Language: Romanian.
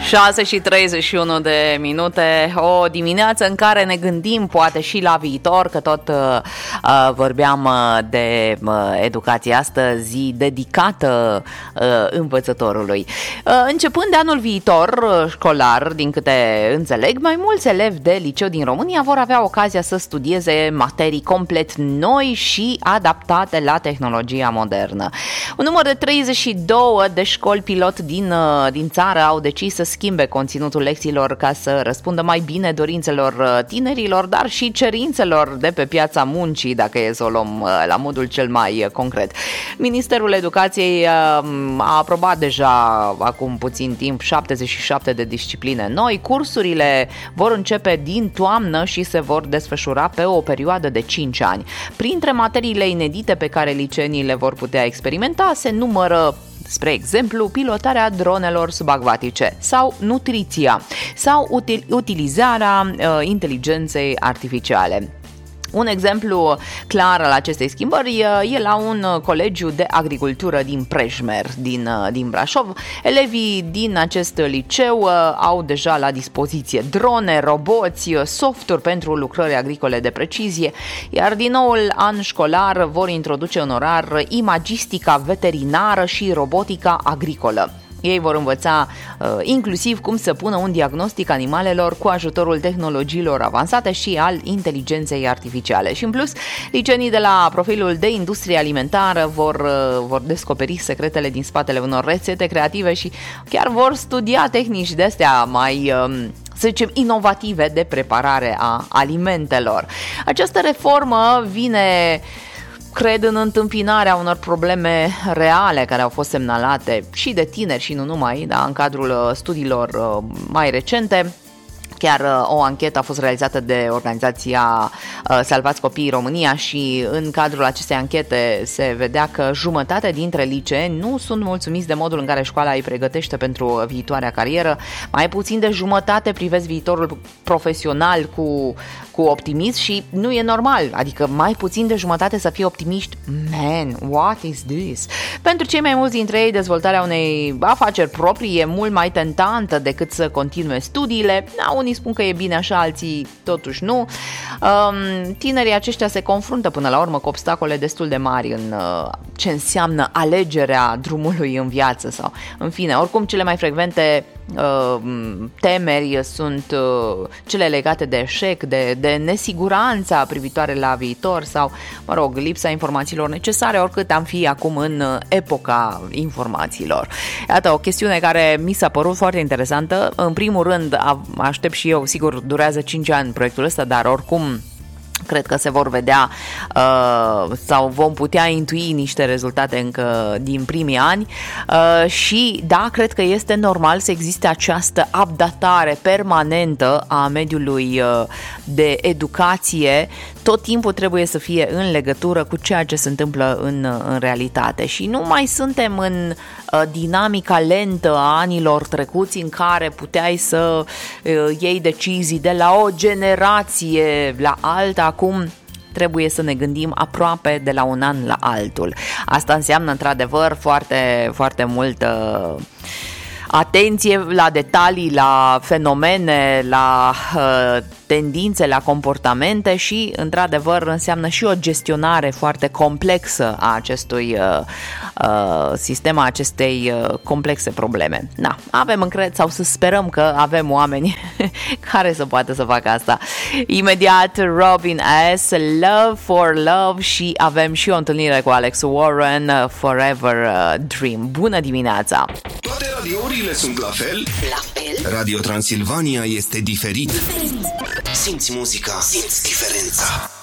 6:31 de minute, o dimineață în care ne gândim poate și la viitor, că tot vorbeam de educație astăzi, zi dedicată învățătorului. Începând de anul viitor școlar, din câte înțeleg, mai mulți elevi de liceu din România vor avea ocazia să studieze materii complet noi și adaptate la tehnologia modernă. Un număr de 32 de școli pilot din țară au decis să schimbe conținutul lecțiilor ca să răspundă mai bine dorințelor tinerilor, dar și cerințelor de pe piața muncii, dacă e să o luăm la modul cel mai concret. Ministerul Educației a aprobat deja acum puțin timp 77 de discipline noi. Cursurile vor începe din toamnă și se vor desfășura pe o perioadă de 5 ani. Printre materiile inedite pe care liceenii le vor putea experimenta se numără, spre exemplu, pilotarea dronelor subacvatice sau nutriția sau utilizarea inteligenței artificiale. Un exemplu clar al acestei schimbări e la un colegiu de agricultură din Prejmer, din Brașov. Elevii din acest liceu au deja la dispoziție drone, roboți, softuri pentru lucrări agricole de precizie, iar din noul an școlar vor introduce în orar imagistica veterinară și robotica agricolă. Ei vor învăța inclusiv cum să pună un diagnostic animalelor cu ajutorul tehnologiilor avansate și al inteligenței artificiale. Și în plus, liceenii de la profilul de industrie alimentară vor descoperi secretele din spatele unor rețete creative și chiar vor studia tehnici de astea mai, să zicem, inovative de preparare a alimentelor. Această reformă vine, cred, în întâmpinarea unor probleme reale care au fost semnalate și de tineri și nu numai, da, în cadrul studiilor mai recente. Chiar o anchetă a fost realizată de organizația Salvați Copiii România și în cadrul acestei anchete se vedea că jumătate dintre liceeni nu sunt mulțumiți de modul în care școala îi pregătește pentru viitoarea carieră. Mai puțin de jumătate privesc viitorul profesional cu optimism și nu e normal, adică mai puțin de jumătate să fie optimiști. Man, what is this? Pentru cei mai mulți dintre ei, dezvoltarea unei afaceri proprii e mult mai tentantă decât să continue studiile. Unii spun că e bine așa, alții totuși nu. Tinerii aceștia se confruntă până la urmă cu obstacole destul de mari în ce înseamnă alegerea drumului în viață sau, în fine, oricum cele mai frecvente temeri sunt cele legate de eșec, de nesiguranța privitoare la viitor sau, mă rog, lipsa informațiilor necesare, oricât am fi acum în epoca informațiilor. Iată, o chestiune care mi s-a părut foarte interesantă. În primul rând, aștept și eu, sigur, durează 5 ani proiectul ăsta, dar oricum cred că se vor vedea sau vom putea intui niște rezultate încă din primii ani și da, cred că este normal să existe această updatare permanentă a mediului de educație. Tot timpul trebuie să fie în legătură cu ceea ce se întâmplă în realitate și nu mai suntem în dinamica lentă a anilor trecuți în care puteai să iei decizii de la o generație la alta. Acum trebuie să ne gândim aproape de la un an la altul. Asta înseamnă într-adevăr foarte, foarte multă atenție la detalii, la fenomene, la tendințe, la comportamente și, într-adevăr, înseamnă și o gestionare foarte complexă a acestui sistem, a acestei complexe probleme. Na, avem încredere sau să sperăm că avem oameni care să poată să facă asta. Imediat Robin S., Love for Love și avem și o întâlnire cu Alex Warren, Forever Dream. Bună dimineața! Toate radiourile sunt la fel? La fel? Radio Transilvania este diferit. Simți muzica, simți diferența.